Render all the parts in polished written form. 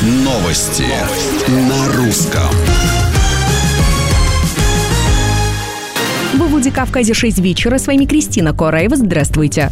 Новости на русском. В Владикавказе 6 вечера. С вами Кристина Кораева. Здравствуйте.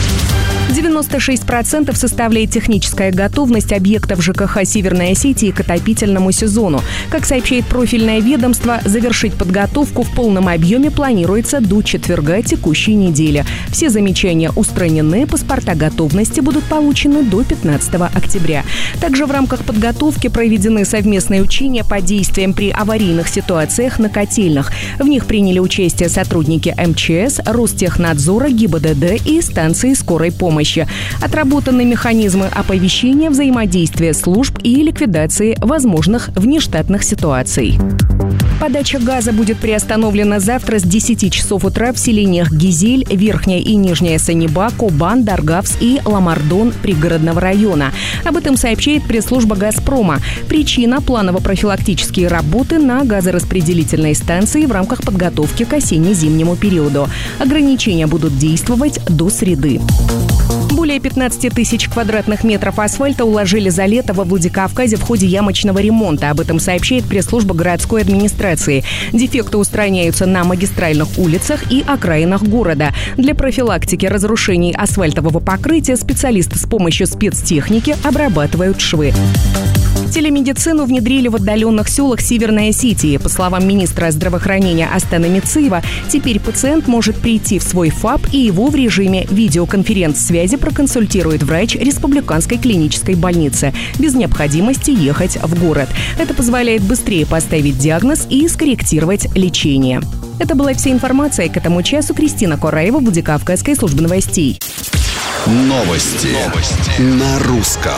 96% составляет техническая готовность объектов ЖКХ Северной Осетии к отопительному сезону. Как сообщает профильное ведомство, завершить подготовку в полном объеме планируется до четверга текущей недели. Все замечания устранены, паспорта готовности будут получены до 15 октября. Также в рамках подготовки проведены совместные учения по действиям при аварийных ситуациях на котельных. В них приняли участие сотрудники МЧС, Ростехнадзора, ГИБДД и станции скорой помощи. Отработаны механизмы оповещения, взаимодействия служб и ликвидации возможных внештатных ситуаций. Подача газа будет приостановлена завтра с 10 часов утра в селениях Гизель, Верхняя и Нижняя Саниба, Кобан, Даргавс и Ламардон пригородного района. Об этом сообщает пресс-служба «Газпрома». Причина – планово-профилактические работы на газораспределительной станции в рамках подготовки к осенне-зимнему периоду. Ограничения будут действовать до среды. Более 15 тысяч квадратных метров асфальта уложили за лето во Владикавказе в ходе ямочного ремонта. Об этом сообщает пресс-служба городской администрации. Дефекты устраняются на магистральных улицах и окраинах города. Для профилактики разрушений асфальтового покрытия специалисты с помощью спецтехники обрабатывают швы. Телемедицину внедрили в отдаленных селах Северной Осетии. По словам министра здравоохранения Астана Мицеева, теперь пациент может прийти в свой ФАП, и его в режиме видеоконференц-связи проконсультирует врач Республиканской клинической больницы, без необходимости ехать в город. Это позволяет быстрее поставить диагноз и скорректировать лечение. Это была вся информация к этому часу. Кристина Кораева, Владикавказская служба новостей. Новости на русском.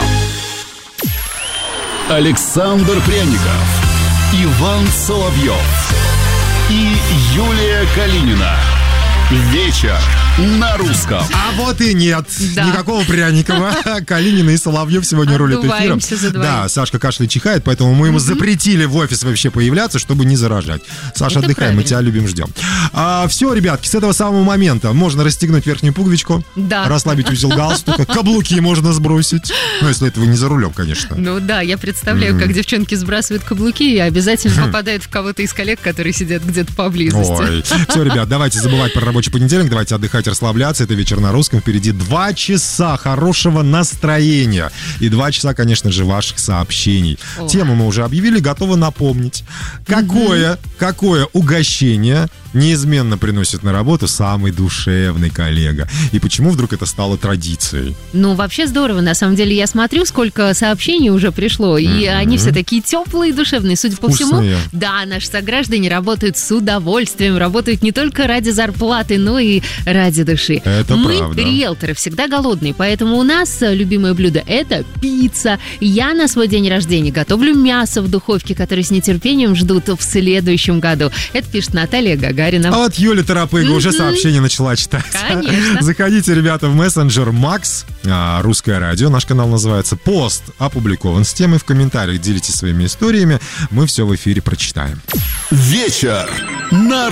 Александр Пряников, Иван Соловьев и Юлия Калинина. Вечер на русском. А вот и нет. Да. Никакого Пряникова. Калинина и Соловьев сегодня рулят эфиром. Да, Сашка кашляет, чихает, поэтому мы ему запретили в офис вообще появляться, чтобы не заражать. Саша, это отдыхай, правильно. Мы тебя любим, ждем. Все, ребятки, с этого самого момента можно расстегнуть верхнюю пуговичку, расслабить узел галстука, каблуки можно сбросить. Ну, если это вы не за рулем, конечно. Ну да, я представляю, как девчонки сбрасывают каблуки и обязательно попадают в кого-то из коллег, которые сидят где-то поблизости. Ой. Все, ребят, давайте забывать про рабочий понедельник, давайте отдыхать, расслабляться. Это вечер на русском. Впереди 2 часа хорошего настроения. И 2 часа, конечно же, ваших сообщений. Тему мы уже объявили, готовы напомнить. Какое угощение неизменно приносит на работу самый душевный коллега? И почему вдруг это стало традицией? Ну, вообще здорово. На самом деле, я смотрю, сколько сообщений уже пришло, и они все такие теплые и душевные. Судя по всему, да, наши сограждане работают с удовольствием, работают не только ради зарплаты, но и ради души. Это мы, правда. риэлторы, всегда голодные, поэтому у нас любимое блюдо – это пицца. Я на свой день рождения готовлю мясо в духовке, которое с нетерпением ждут в следующем году. Это пишет Наталья Гагарина. А вот Юля Торопыга уже сообщение начала читать. Конечно. Заходите, ребята, в мессенджер Макс, Русское радио, наш канал называется. Пост опубликован с темой, в комментариях делитесь своими историями. Мы все в эфире прочитаем. Вечер на